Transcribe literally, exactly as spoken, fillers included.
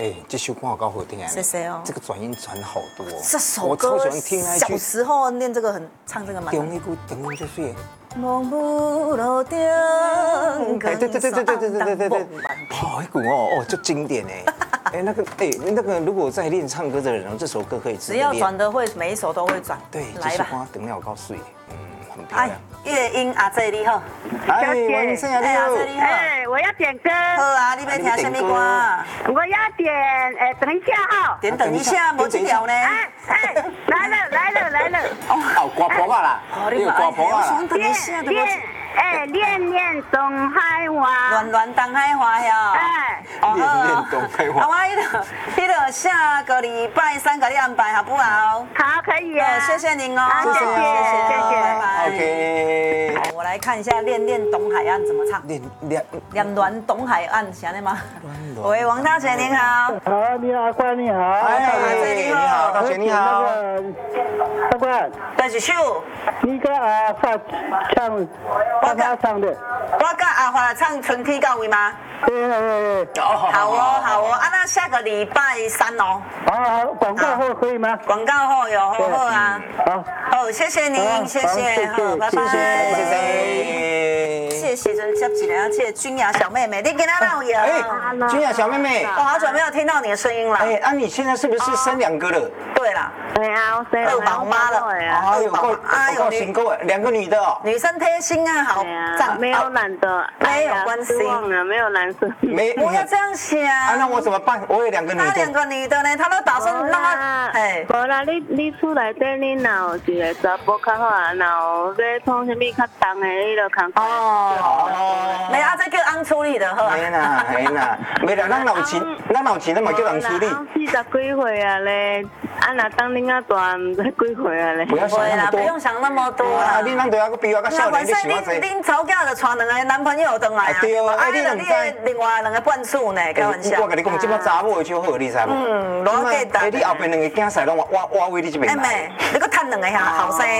哎，这首歌好高好听啊！ 谢谢哦。 这个转音转好多哦。 这首歌我超喜欢听那一句。 小时候念这个很唱这个蛮。 中一句等音就睡。 梦不楼顶。 哎，对对对对对对对对对。好一股哦哦，就经典哎。哎，那个哎，那个如果在练唱歌的人，这首歌可以只要转得会，每一首都会转。 对， 来吧。 等了高睡，嗯，很漂亮。 乐音阿姐你好。 哎，晚上哎，阿姐你好。 哎，我要点歌。 好啊，你要听什么歌？ 我要点，哎，等一下哈。 点等一下，没这条呢。 哎哎，来了来了来了。 哦，刮婆啊啦，你有刮婆啊啦。 等一下，对不起。 哎，恋恋东海话， 恋恋东海话呀。 哎， 恋恋东海话。 好啊，迄个，迄个下个礼拜三给你安排好不好？ 好，可以啊。 谢谢您哦， 谢谢谢谢， 拜拜。 OK。 好，我来看一下《恋恋东海岸》怎么唱。 恋恋恋恋东海岸，晓得吗？喂，王大姐您好。 好，你好，官你好。 哎，你好，大姐你好。 大官。 这是首。 你跟阿发唱。我跟唱的， 我跟阿华唱《春天到位》吗？ 对对对对。 好哦，好哦，啊，那下个礼拜三哦。 好好，广告后可以吗？ 广告后有，好好啊。 好， 好，谢谢您，谢谢，好，拜拜， 谢谢， 谢谢，真接起来，谢谢君雅小妹妹，你跟她闹呀？ 哎，君雅小妹妹， 我好久没有听到你的声音了。 哎，啊，你现在是不是生两个了？ 对啦， 对啊，我生二宝妈了。 哎呦，够够辛苦，两个女的哦。 女生贴心啊，好赞。 没有男的， 没有关系， 没有男生。 没， 不要这样想。啊， 那我怎么办？我有两个女的。 他两个女的呢，他都打算让他， 哎，无啦，你你厝内底你若有一个查甫较好啊，若有要创什么较重的，你就扛。 哦，没啊，这叫安处理的好。 没啦，没啦，没啦，咱有钱，咱有钱，咱嘛叫人处理。 四十几岁啊咧，啊那当恁啊大，唔知几岁啊咧。 不要想那么多， 不用想那么多啦。 你咱都要个比我较少年，你想我这？恁吵架就带两个男朋友回来啊？ 对啊， 哎，你你另外两个半数呢？开玩笑。 我跟你讲，这么查某的就好，你知无？ 嗯，老简单。 哎，你后边两个囝婿拢我我我为你这边来。 哎妹，你搁趁两个后生。